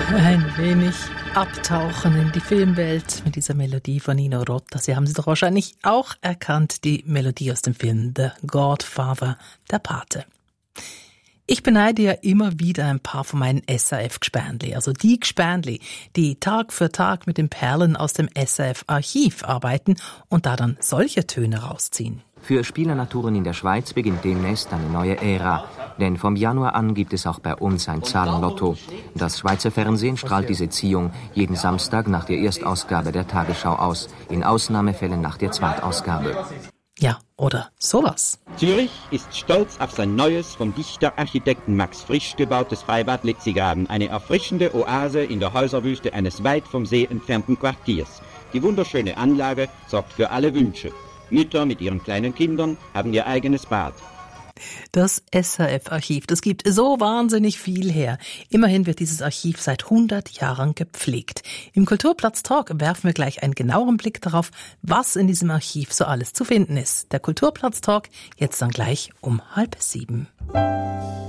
Ein wenig abtauchen in die Filmwelt mit dieser Melodie von Nino Rota. Sie haben sie doch wahrscheinlich auch erkannt, die Melodie aus dem Film The Godfather, der Pate. Ich beneide ja immer wieder ein paar von meinen SRF-Gspärnli, also die Gspärnli, die Tag für Tag mit den Perlen aus dem SRF-Archiv arbeiten und da dann solche Töne rausziehen. Für Spielernaturen in der Schweiz beginnt demnächst eine neue Ära, denn vom Januar an gibt es auch bei uns ein Zahlenlotto. Das Schweizer Fernsehen strahlt diese Ziehung jeden Samstag nach der Erstausgabe der Tagesschau aus, in Ausnahmefällen nach der Zweitausgabe. Ja, oder sowas. Zürich ist stolz auf sein neues, vom Dichter-Architekten Max Frisch gebautes Freibad Letzigraben, eine erfrischende Oase in der Häuserwüste eines weit vom See entfernten Quartiers. Die wunderschöne Anlage sorgt für alle Wünsche. Mütter mit ihren kleinen Kindern haben ihr eigenes Bad. Das SRF-Archiv, das gibt so wahnsinnig viel her. Immerhin wird dieses Archiv seit 100 Jahren gepflegt. Im Kulturplatz-Talk werfen wir gleich einen genaueren Blick darauf, was in diesem Archiv so alles zu finden ist. Der Kulturplatz-Talk jetzt dann gleich um 6:30.